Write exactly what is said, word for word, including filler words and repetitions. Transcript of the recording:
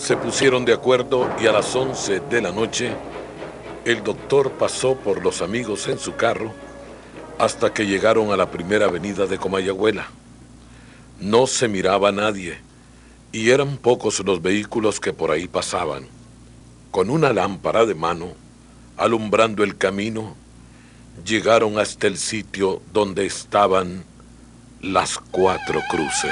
Se pusieron de acuerdo y a las once de la noche, el doctor pasó por los amigos en su carro hasta que llegaron a la primera avenida de Comayagüela. No se miraba a nadie y eran pocos los vehículos que por ahí pasaban. Con una lámpara de mano, alumbrando el camino, llegaron hasta el sitio donde estaban las cuatro cruces.